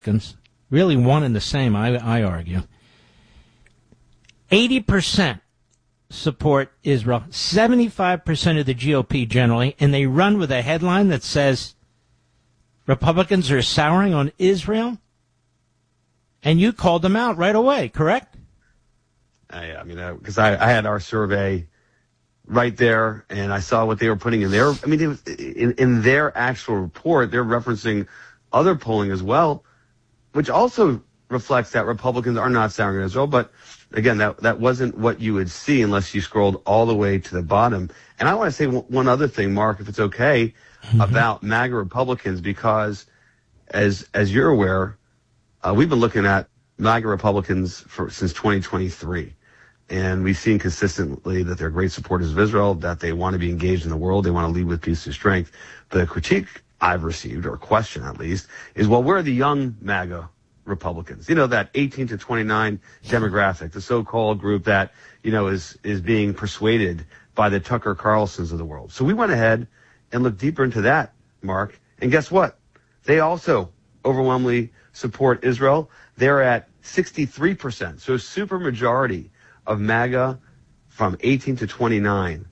really one and the same, I argue. 80% support Israel, 75% of the GOP generally, and they run with a headline that says Republicans are souring on Israel, and you called them out right away, correct? I mean, because I had our survey right there, and I saw what they were putting in there. I mean, it was, in their actual report, they're referencing other polling as well, which also reflects that Republicans are not souring on Israel, but again, that wasn't what you would see unless you scrolled all the way to the bottom. And I want to say one other thing, Mark, if it's okay, about MAGA Republicans, because as you're aware, we've been looking at MAGA Republicans since 2023. And we've seen consistently that they're great supporters of Israel, that they want to be engaged in the world, they want to lead with peace through strength. The critique I've received, or question at least, is, well, where are the young MAGA Republicans? You know, that 18 to 29 demographic, the so-called group that, you know, is being persuaded by the Tucker Carlsons of the world. So we went ahead and looked deeper into that, Mark. And guess what? They also overwhelmingly support Israel. They're at 63%. So a super majority of MAGA from 18 to 29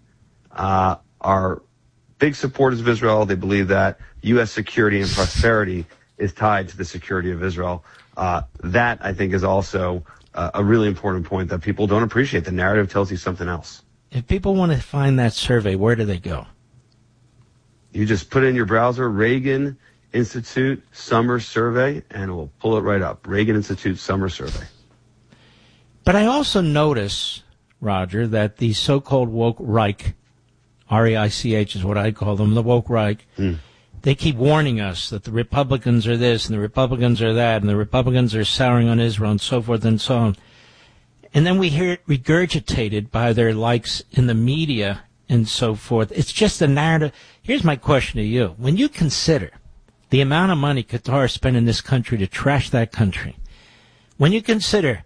are big supporters of Israel. They believe that U.S. security and prosperity is tied to the security of Israel. That, I think, is also a really important point that people don't appreciate. The narrative tells you something else. If people want to find that survey, where do they go? You just put in your browser, Reagan Institute Summer Survey, and it will pull it right up. Reagan Institute Summer Survey. But I also notice, Roger, that the so-called woke Reich, R-E-I-C-H is what I call them, the woke Reich, they keep warning us that the Republicans are this and the Republicans are that and the Republicans are souring on Israel and so forth and so on. And then we hear it regurgitated by their likes in the media and so forth. It's just a narrative. Here's my question to you. When you consider the amount of money Qatar spent in this country to trash that country, when you consider,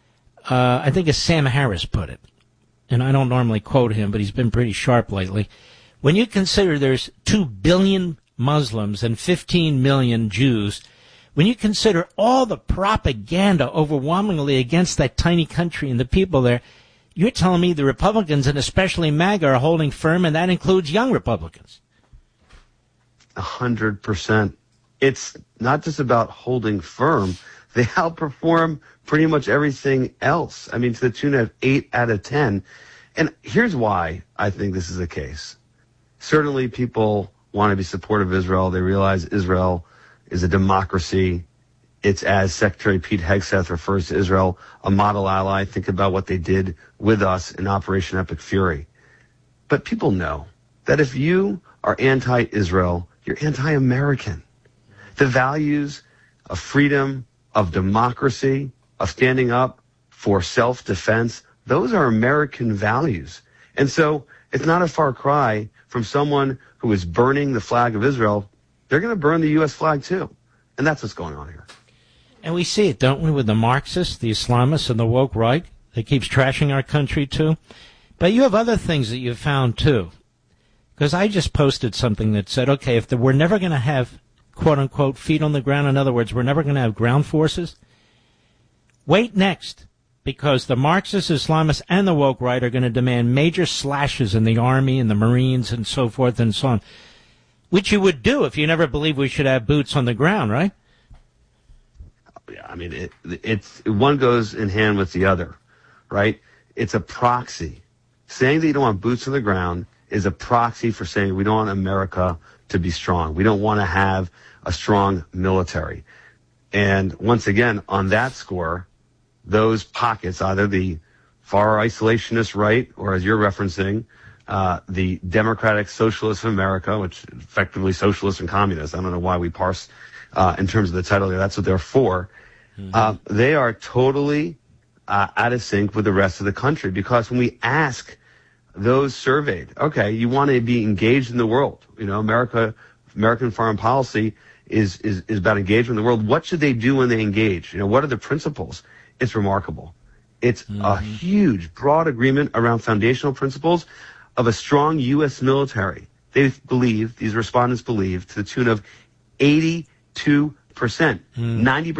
I think as Sam Harris put it, and I don't normally quote him, but he's been pretty sharp lately, when you consider there's 2 billion Muslims and 15 million Jews, when you consider all the propaganda overwhelmingly against that tiny country and the people there, you're telling me the Republicans, and especially MAGA, are holding firm, and that includes young Republicans. 100%. It's not just about holding firm. They outperform pretty much everything else. I mean, to the tune of 8 out of 10. And here's why I think this is the case. Certainly people want to be supportive of Israel. They realize Israel is a democracy. It's, as Secretary Pete Hegseth refers to Israel, a model ally. Think about what they did with us in Operation Epic Fury. But people know that if you are anti-Israel, you're anti-American. The values of freedom, of democracy, of standing up for self-defense, those are American values. And so it's not a far cry from someone who is burning the flag of Israel. They're going to burn the U.S. flag too. And that's what's going on here. And we see it, don't we, with the Marxists, the Islamists, and the woke right that keeps trashing our country too. But you have other things that you've found too. Because I just posted something that said, okay, if we're never going to have, quote-unquote, feet on the ground, in other words, we're never going to have ground forces, wait next. Because the Marxists, Islamists, and the woke right are going to demand major slashes in the Army and the Marines and so forth and so on. Which you would do if you never believed we should have boots on the ground, right? Yeah, I mean, it's one goes in hand with the other, right? It's a proxy. Saying that you don't want boots on the ground is a proxy for saying we don't want America to be strong. We don't want to have a strong military. And once again, on that score, those pockets, either the far isolationist right, or as you're referencing, the Democratic Socialists of America, which is effectively socialists and communists. I don't know why we parse in terms of the title there. That's what they're for. They are totally out of sync with the rest of the country, because when we ask those surveyed, okay, you want to be engaged in the world. You know, American foreign policy is about engagement in the world. What should they do when they engage? You know, what are the principles? It's remarkable. It's a huge, broad agreement around foundational principles of a strong U.S. military. They believe, these respondents believe, to the tune of 82%, 90%. 90%